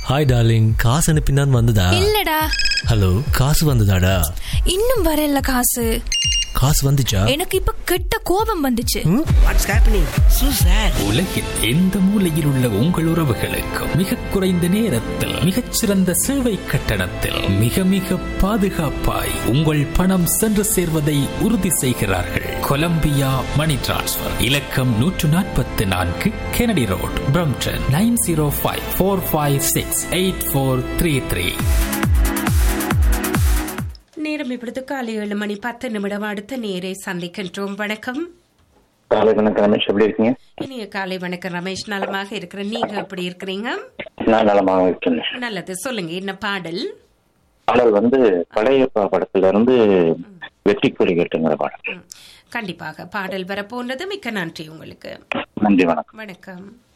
Hi darling, காசு அனுப்பினான் வந்ததா? இல்லடா. ஹலோ, காசு வந்ததாடா? இன்னும் வரல காசு. காசு வந்துச்சா? எனக்கு இப்ப கெட்ட கோபம் வந்துச்சு. What's happening சூசர்? உலகின் எந்த மூலையில் உள்ள உங்கள் உறவுகளுக்கு மிக குறைந்த நேரத்தில் மிகச்சிறந்த சேவை கட்டணத்தில் மிக மிக பாதுகாப்பாய் உங்கள் பணம் சென்று சேர்வதை உறுதி செய்கிறார்கள். கொலம்பியா மணி டிரான்ஸ்ஃபர். இலக்கம் 144 கெனடி ரோட், பிரம்டன் 9054568433. நேரம் இப்பொழுது காலை 7:10 அடுத்த நேரை சந்திக்கின்றோம். வணக்கம். காலை வணக்கம் ரமேஷ், எப்படி இருக்கீங்க? இனிய காலை வணக்கம் ரமேஷ். நலமாக இருக்கிறேன், நீங்க எப்படி இருக்கிறீங்க? நான் நலமாக இருக்கேன். நல்லது, சொல்லுங்க என்ன பாடல்? பாடல் படையப்பா படத்துல இருந்து வெற்றி குறி கேட்டுங்கிற பாடல். கண்டிப்பாக பாடல் வரப்போன்றது. மிக்க நன்றி உங்களுக்கு. நன்றி, வணக்கம். வணக்கம்.